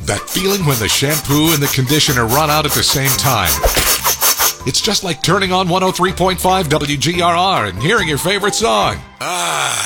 That feeling when the shampoo and the conditioner run out at the same time. It's just like turning on 103.5 WGRR and hearing your favorite song. Ah.